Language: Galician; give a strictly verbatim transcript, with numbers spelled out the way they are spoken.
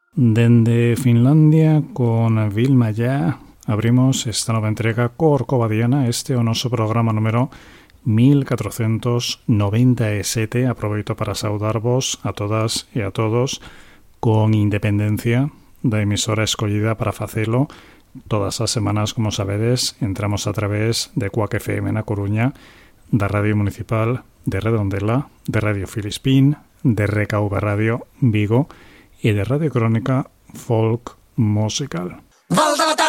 Dende Finlandia con Vilma Ya abrimos esta nova entrega corcovadiana, este o noso programa número mil catrocentos noventa e sete. Aproveito para saudarvos a todas e a todos con independencia da emisora escollida para facelo. Todas as semanas, como sabedes, entramos a través de Cuac F M na Coruña, da Radio Municipal de Redondela, de Radio Filispín, de R K V Radio Vigo e de Radio Crónica Folk Musical.